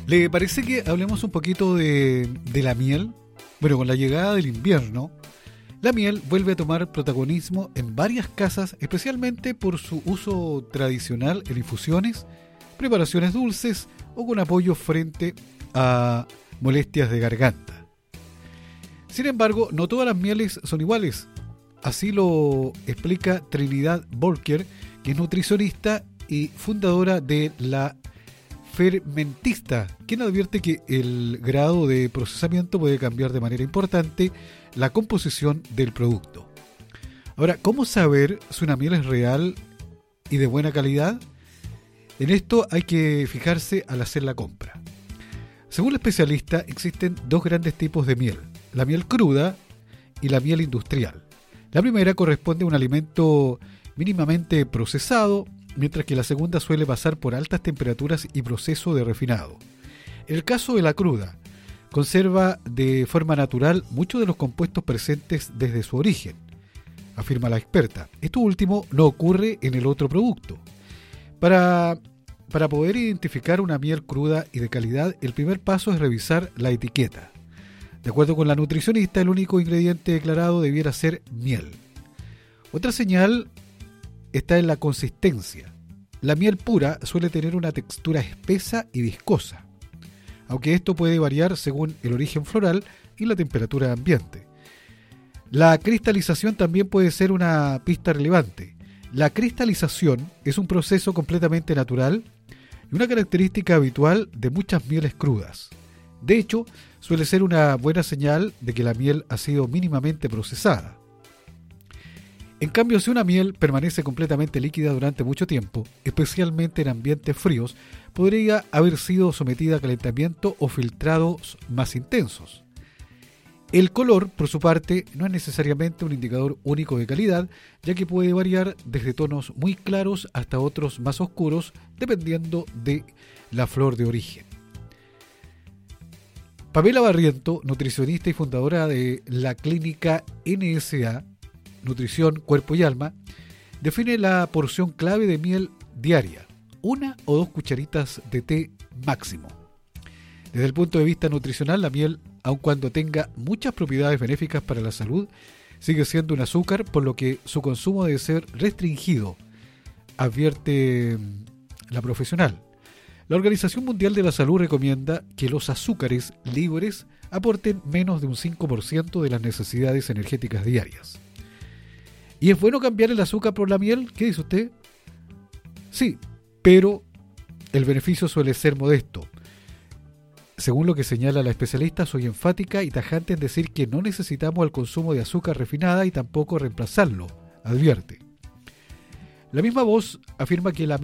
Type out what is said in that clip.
¿Le parece que hablemos un poquito de la miel? Bueno, con la llegada del invierno, la miel vuelve a tomar protagonismo en varias casas, especialmente por su uso tradicional en infusiones, preparaciones dulces o con apoyo frente a molestias de garganta. Sin embargo, no todas las mieles son iguales. Así lo explica Trinidad Volker, que es nutricionista y fundadora de la Fermentista, quien advierte que el grado de procesamiento puede cambiar de manera importante la composición del producto. Ahora, ¿cómo saber si una miel es real y de buena calidad? En esto hay que fijarse al hacer la compra. Según el especialista, existen dos grandes tipos de miel: la miel cruda y la miel industrial. La primera corresponde a un alimento mínimamente procesado, mientras que la segunda suele pasar por altas temperaturas y proceso de refinado. En el caso de la cruda, conserva de forma natural muchos de los compuestos presentes desde su origen, afirma la experta. Esto último no ocurre en el otro producto. Para poder identificar una miel cruda y de calidad, el primer paso es revisar la etiqueta. De acuerdo con la nutricionista, el único ingrediente declarado debiera ser miel. Otra señal está en la consistencia. La miel pura suele tener una textura espesa y viscosa, aunque esto puede variar según el origen floral y la temperatura ambiente. La cristalización también puede ser una pista relevante. La cristalización es un proceso completamente natural y una característica habitual de muchas mieles crudas. De hecho, suele ser una buena señal de que la miel ha sido mínimamente procesada. En cambio, si una miel permanece completamente líquida durante mucho tiempo, especialmente en ambientes fríos, podría haber sido sometida a calentamiento o filtrados más intensos. El color, por su parte, no es necesariamente un indicador único de calidad, ya que puede variar desde tonos muy claros hasta otros más oscuros, dependiendo de la flor de origen. Pamela Barriento, nutricionista y fundadora de la clínica NSA, Nutrición, Cuerpo y Alma, define la porción clave de miel diaria: 1 o 2 cucharitas de té máximo. Desde el punto de vista nutricional, la miel, aun cuando tenga muchas propiedades benéficas para la salud, sigue siendo un azúcar, por lo que su consumo debe ser restringido, advierte la profesional. La Organización Mundial de la Salud recomienda que los azúcares libres aporten menos de un 5% de las necesidades energéticas diarias. ¿Y es bueno cambiar el azúcar por la miel? ¿Qué dice usted? Sí, pero el beneficio suele ser modesto. Según lo que señala la especialista, soy enfática y tajante en decir que no necesitamos el consumo de azúcar refinada y tampoco reemplazarlo, advierte. La misma voz afirma que la